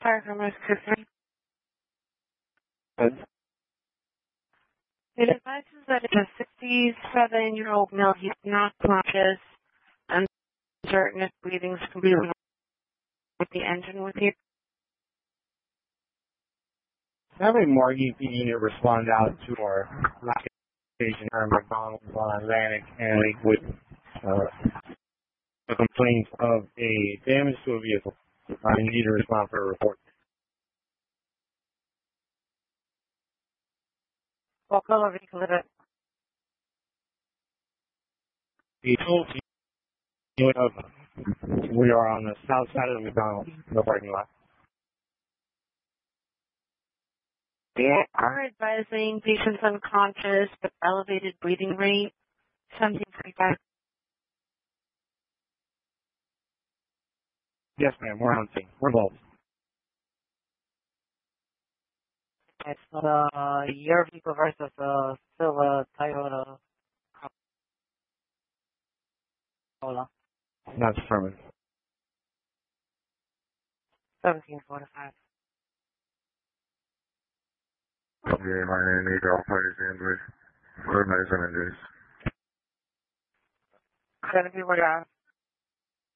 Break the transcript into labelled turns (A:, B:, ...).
A: Fire from Rescue 3.
B: Good.
A: It advises that it's a 67-year-old male. He's not conscious, uncertain if breathing's completely with the engine with you.
B: Have a more EP unit respond out to our location at McDonald's on Atlantic and with a complaint of a damage to a vehicle. I need to respond for a report.
A: What color vehicle is it?
B: The total unit of we are on the south side of the McDonald's, the parking lot.
A: We are advising patients unconscious with elevated breathing rate, 1745.
B: Yes, ma'am, we're on scene. We're both.
C: It's your vehicle versus still Toyota Corolla.
B: That's affirmative.
A: 1745.
D: Okay, my name is Alfred Andrews. What am I going to do?
A: Gonna be what